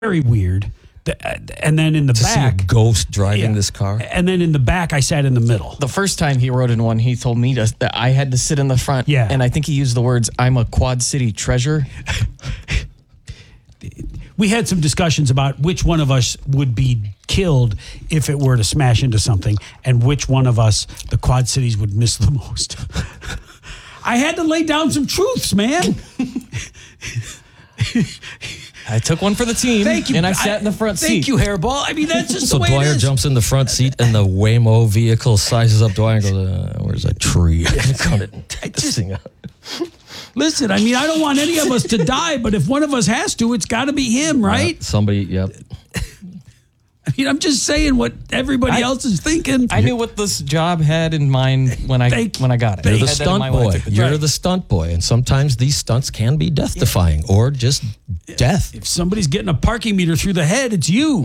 very weird. And then in the to back, see a ghost driving this car. And then in the back, I sat in the middle. The first time he rode in one, he told me that I had to sit in the front. Yeah. And I think he used the words, "I'm a Quad City treasure." We had some discussions about which one of us would be killed if it were to smash into something, and which one of us the Quad Cities would miss the most. I had to lay down some truths, man. I took one for the team. Thank you. And I sat in the front seat. Thank you, Hairball. I mean, that's just So the way Dwyer it is. jumps in the front seat, and the Waymo vehicle sizes up Dwyer and goes, "Where's that tree? Cut it and take this thing out." Listen, I mean, I don't want any of us to die, but if one of us has to, it's got to be him, right? Somebody, yep. I mean, I'm just saying what everybody else is thinking. I knew what this job had in mind when I got it. You're I the had that in stunt mind when I boy. took the You're job. the stunt boy, and sometimes these stunts can be death-defying or just death. If somebody's getting a parking meter through the head, it's you.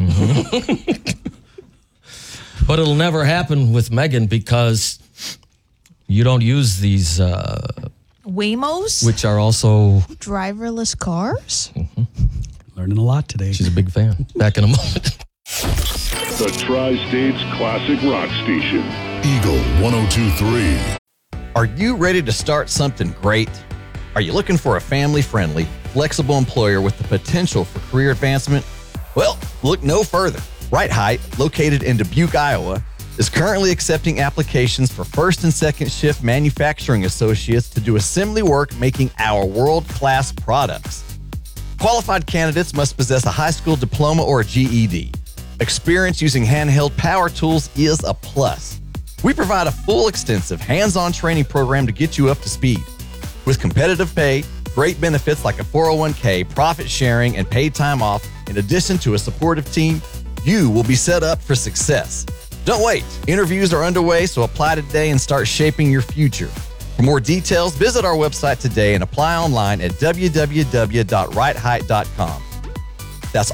But it'll never happen with Megan because you don't use these, Waymos? which are also. Driverless cars? Learning a lot today. She's a big fan. Back in a moment. The Tri-States Classic Rock Station. Eagle 102.3. Are you ready to start something great? Are you looking for a family-friendly, flexible employer with the potential for career advancement? Well, look no further. Right Height, located in Dubuque, Iowa, is currently accepting applications for first and second shift manufacturing associates to do assembly work making our world-class products. Qualified candidates must possess a high school diploma or a GED. Experience using handheld power tools is a plus. We provide a full, extensive, hands-on training program to get you up to speed. With competitive pay, great benefits like a 401k, profit sharing, and paid time off, in addition to a supportive team, you will be set up for success. Don't wait. Interviews are underway, so apply today and start shaping your future. For more details, visit our website today and apply online at www.rightheight.com. That's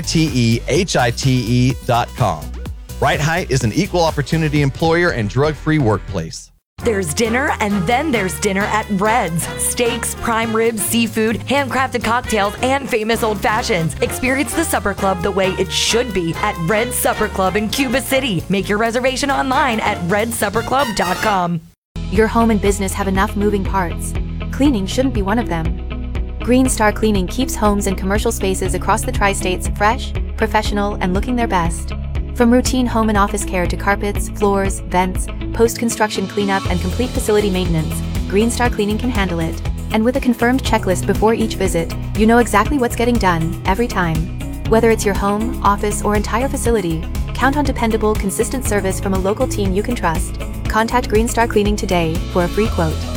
RITEHITE.com. Right Height is an equal opportunity employer and drug-free workplace. There's dinner, and then there's dinner at Red's. Steaks, prime ribs, seafood, handcrafted cocktails, and famous old fashions. Experience the Supper Club the way it should be at Red's Supper Club in Cuba City. Make your reservation online at redsupperclub.com. Your home and business have enough moving parts. Cleaning shouldn't be one of them. Green Star Cleaning keeps homes and commercial spaces across the Tri-States fresh, professional, and looking their best. From routine home and office care to carpets, floors, vents, post-construction cleanup, and complete facility maintenance, Green Star Cleaning can handle it. And with a confirmed checklist before each visit, you know exactly what's getting done every time. Whether it's your home, office, or entire facility, count on dependable, consistent service from a local team you can trust. Contact Green Star Cleaning today for a free quote.